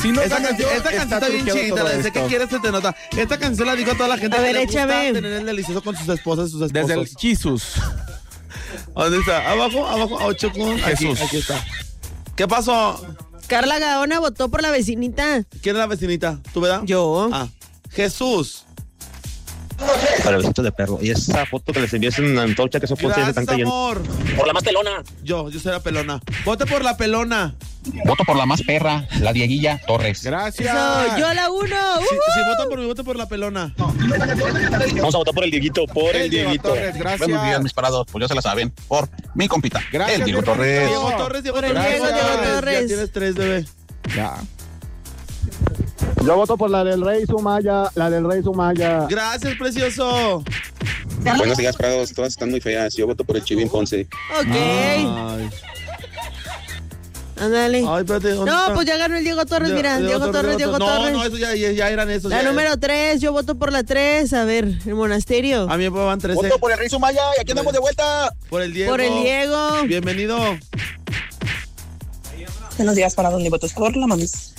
Si no Esta ganas yo, canción está bien truqueado chida, todo la de sé esto. que quieres se te nota. Esta canción la digo a toda la gente A que ver, le gusta échame. tener el delicioso con sus esposas y sus esposos. Desde el Jesus. ¿Dónde está? Abajo, 8 con Jesús. Aquí está. ¿Qué pasó? Carla Gaona votó por la vecinita. ¿Quién es la vecinita? ¿Tú, verdad? Yo. Ah, Jesús. Para el besito de perro. Y esa foto que les envié es una antorcha que esos postes se están Gracias, cayendo. amor. Por la más pelona. Yo soy la pelona. Vote por la pelona. Voto por la más perra, la Dieguilla Torres. Gracias. Eso, yo la 1. Si votan por mí, voten por la pelona. Vamos a votar por el Dieguito, por el Diego Dieguito. Torres, gracias. Buenos días, mis parados. Pues ya se la saben. Por mi compita. Gracias, el Diego mi Torres. hermanito. Diego Torres, Diego Por el Torres. Diego, Diego Torres. Ya tienes 3, bebé. Ya. Yo voto por la del Rey Sumaya, Gracias, precioso. Buenos días, parados. Todas están muy feas. Yo voto por el Chivín Ponce. Ok. Ay, Ándale. espérate. ¿dónde No, está? pues ya ganó el Diego Torres, mira. Diego Torres. No, eso ya eran esos. La ya. número 3, yo voto por la 3. A ver, el monasterio. A mí me van 13. Voto por el Rey Sumaya y aquí andamos de vuelta. Por el Diego. Por el Diego. Bienvenido. Buenos días, para donde votos por la mamis.